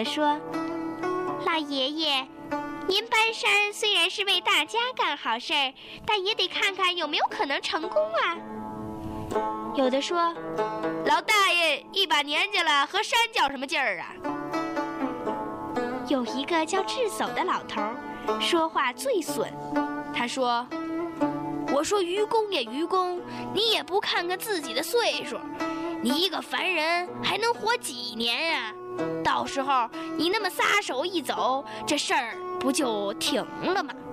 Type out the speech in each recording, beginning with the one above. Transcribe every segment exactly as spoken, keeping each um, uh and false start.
说：“老爷爷，您搬山虽然是为大家干好事儿，但也得看看有没有可能成功啊。”有的说：“ 老大爷一把年纪了，和山较什么劲儿啊？” 有一个叫智叟的老头说话最损， 他说：“我说愚公也愚公，你也不看看自己的岁数，你一个凡人还能活几年啊？到时候你那么撒手一走，这事儿不就停了吗？”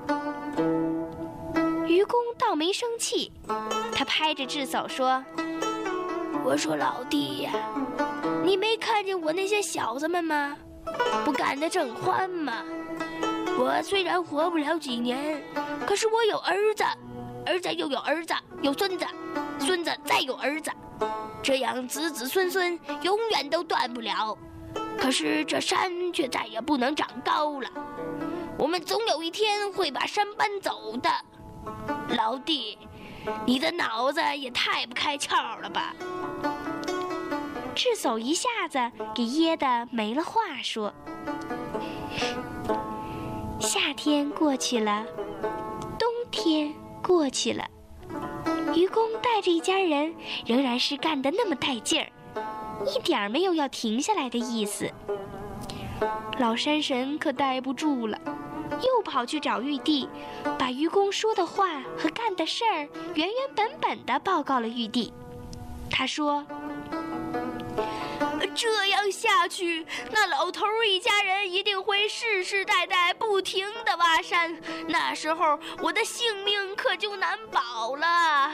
愚公倒没生气，他拍着智叟说：“ 我说老弟呀，你没看见我那些小子们吗？不干得正欢吗？我虽然活不了几年，可是我有儿子，儿子又有儿子，有孙子，孙子再有儿子，这样子子孙孙永远都断不了。可是这山却再也不能长高了，我们总有一天会把山搬走的。老弟，你的脑子也太不开窍了吧！” 智叟一下子给噎得没了话说。夏天过去了，冬天过去了，愚公带着一家人仍然是干得那么带劲儿，一点儿没有要停下来的意思。老山神可待不住了，又跑去找玉帝，把愚公说的话和干的事儿原原本本地报告了玉帝。他说：“ 这样下去，那老头一家人一定会世世代代不停地挖山，那时候我的性命可就难保了。”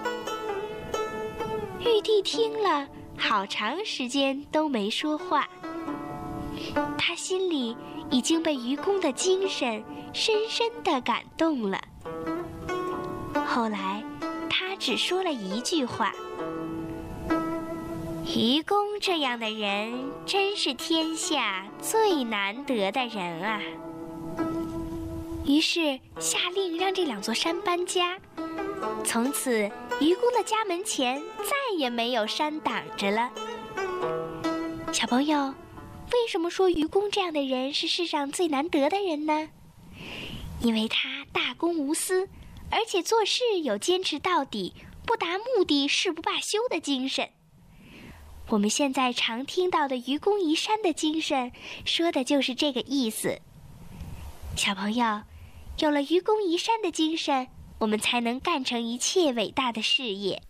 玉帝听了，好长时间都没说话。他心里已经被愚公的精神深深地感动了。后来，他只说了一句话：“愚公这样的人，真是天下最难得的人啊！”于是下令让这两座山搬家，从此愚公的家门前再也没有山挡着了。小朋友，为什么说愚公这样的人是世上最难得的人呢？因为他大公无私，而且做事有坚持到底、不达目的誓不罢休的精神。我们现在常听到的愚公移山的精神，说的就是这个意思。小朋友，有了愚公移山的精神，我们才能干成一切伟大的事业。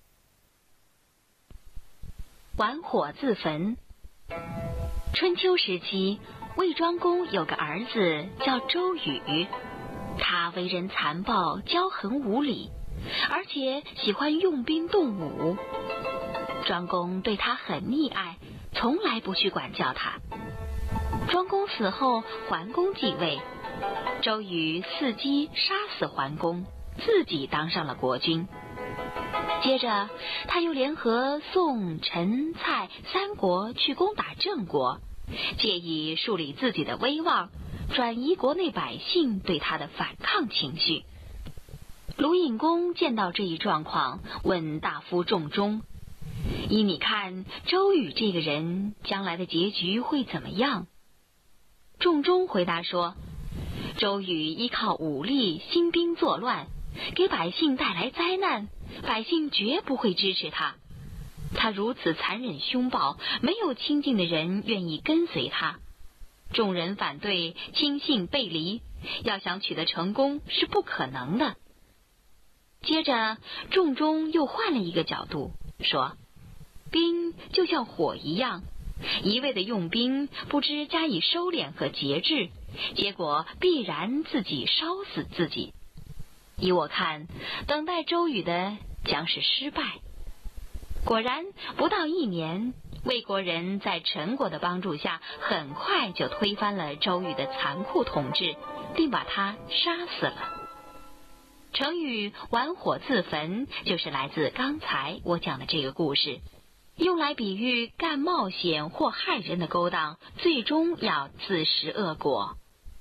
玩火自焚。春秋时期，魏庄公有个儿子叫周瑜，他为人残暴、骄横无礼，而且喜欢用兵动武。庄公对他很溺爱，从来不去管教他。庄公死后，桓公继位，周瑜伺机杀死桓公，自己当上了国君。接着，他又联合宋、陈、蔡三国去攻打郑国，借以树立自己的威望，转移国内百姓对他的反抗情绪。鲁隐公见到这一状况，问大夫仲中：“依你看，周瑜这个人将来的结局会怎么样？”仲中回答说：“周瑜依靠武力兴兵作乱，给百姓带来灾难，百姓绝不会支持他。他如此残忍凶暴，没有亲近的人愿意跟随他，众人反对，亲信背离，要想取得成功是不可能的。”接着，仲中又换了一个角度说：“兵就像火一样，一味的用兵，不知加以收敛和节制，结果必然自己烧死自己。依我看，等待周瑜的将是失败。”果然，不到一年，魏国人在陈国的帮助下，很快就推翻了周瑜的残酷统治，并把他杀死了。成语玩火自焚就是来自刚才我讲的这个故事，用来比喻干冒险或害人的勾当，最终要自食恶果。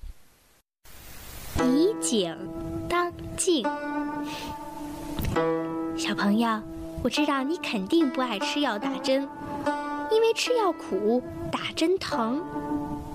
以景当镜。小朋友，我知道你肯定不爱吃药打针，因为吃药苦，打针疼。